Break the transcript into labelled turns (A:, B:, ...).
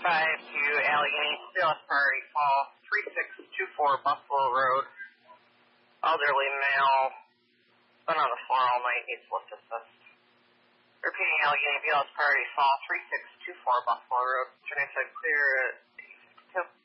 A: to Allegheny, Steelers Prairie Fall, 3624 Buffalo Road. Elderly male, been on the floor all night, needs lift assist. Repeating, Allegheny, Steelers Prairie Fall, 3624 Buffalo Road. Turning side clear at 8:52.